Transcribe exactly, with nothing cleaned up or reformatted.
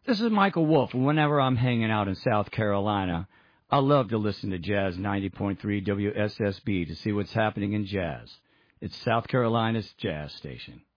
This is Michael Wolf, and whenever I'm hanging out in South Carolina, I love to listen to Jazz ninety point three W S S B to see what's happening in jazz. It's South Carolina's jazz station.